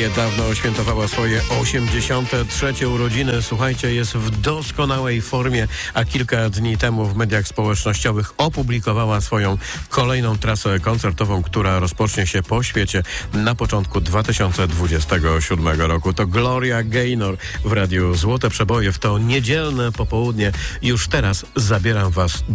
Niedawno świętowała swoje 83. urodziny. Słuchajcie, jest w doskonałej formie, a kilka dni temu w mediach społecznościowych opublikowała swoją kolejną trasę koncertową, która rozpocznie się po świecie na początku 2027 roku. To Gloria Gaynor w Radiu Złote Przeboje w to niedzielne popołudnie. Już teraz zabieram Was